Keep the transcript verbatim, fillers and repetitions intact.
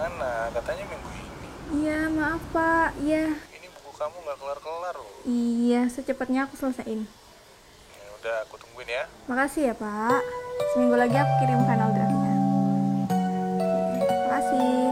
mana? Katanya minggu ini. Iya, maaf Pak. Iya. Ini buku kamu nggak kelar-kelar loh. Iya, secepatnya aku selesaiin. Ya udah, aku tungguin ya. Makasih ya Pak. Seminggu lagi aku kirim final draftnya. Makasih.